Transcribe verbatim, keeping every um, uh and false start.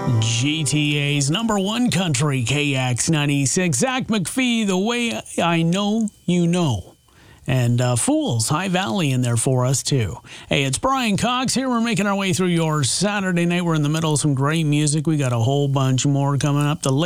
G T A's number one country, K X ninety-six. Zach McPhee, The Way I Know You Know. And uh, Fools, High Valley in there for us, too. Hey, it's Brian Cox here. We're making our way through your Saturday night. We're in the middle of some great music. We got a whole bunch more coming up. The